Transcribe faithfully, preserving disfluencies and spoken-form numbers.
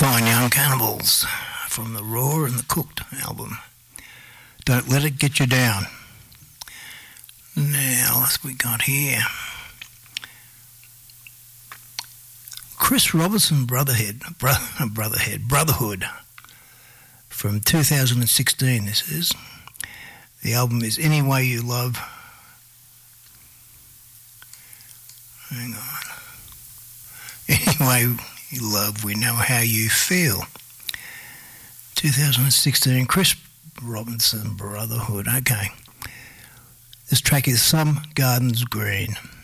Fine Young Cannibals from the Raw and the Cooked album. Don't Let It Get You Down. Now, what we got here? Chris Robinson Brotherhead, Bro- Brotherhead, Brotherhood from two thousand sixteen, this is. The album is Any Way You Love. Hang on. Any Way You Love, We Know How You Feel. two thousand sixteen, Chris Robinson Brotherhood. Okay. This track is Some Gardens Green.